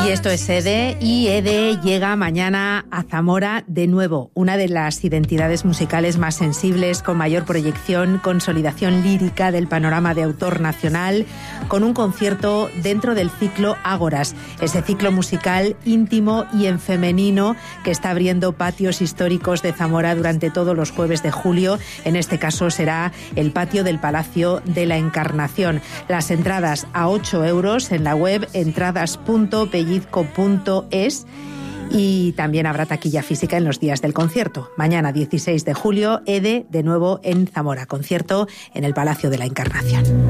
Y esto es EDE, y EDE llega mañana a Zamora de nuevo, una de las identidades musicales más sensibles, con mayor proyección, consolidación lírica del panorama de autor nacional, con un concierto dentro del ciclo Ágoras, ese ciclo musical íntimo y en femenino que está abriendo patios históricos de Zamora durante todos los jueves de julio. En este caso será el patio del Palacio de la Encarnación. Las entradas a 8 euros en la web entradas.pellizco.es, y también habrá taquilla física en los días del concierto. Mañana 16 de julio, EDE de nuevo en Zamora, concierto en el Palacio de la Encarnación.